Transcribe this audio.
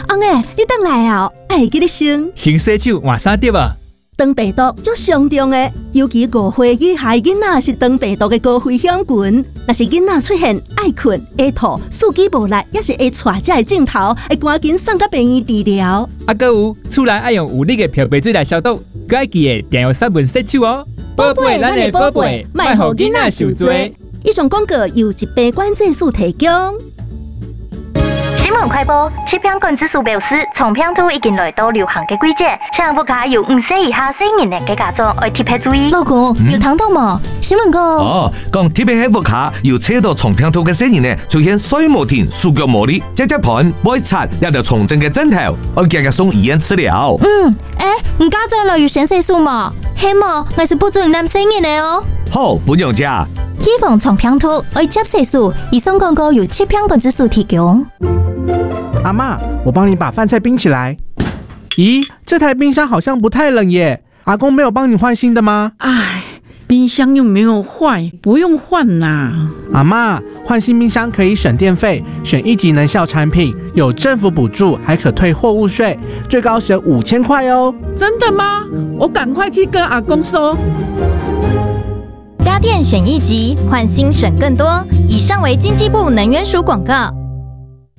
翁诶，你等来哦，爱记你先洗手换衫对吧？ 肠病毒足严重的，尤其5岁以下囡仔是肠病毒的高危险群。若是囡仔出现爱困、会吐、四肢无力，也是会带这个镜头，会赶紧送到病院治疗。 还有，厝内爱用有力的漂白水来消毒，佮爱记得定用3分洗手哦。 宝贝，咱的宝贝，莫互囡仔受罪。以上广告由疾病管制署提供。 新闻快报：食品管制署表示，从病毒已经来到流行嘅季节，请不卡有5岁以下成人嘅家长要特别注意。 老公，有听到吗？新闻讲讲特别喺屋卡要测到从病毒嘅成人呢，出现水无停、手脚无力、只盘、胃擦，也就重症嘅症头，要日日送医院治疗。 唔家长来有先生数嘛？希望我是不准男成人嘅哦。 好，本用家。 预防从病毒要接色素，以上广告由食品管制署提供。 阿嬷，我帮你把饭菜冰起来。咦，这台冰箱好像不太冷耶。阿公没有帮你换新的吗？ 唉，冰箱又没有坏，不用换啦。 阿嬷，换新冰箱可以省电费，选1级能效产品，有政府补助，还可退货物税，最高省5000块哦。 真的吗？我赶快去跟阿公说。 家电选1级，换新省更多。以上为经济部能源署广告。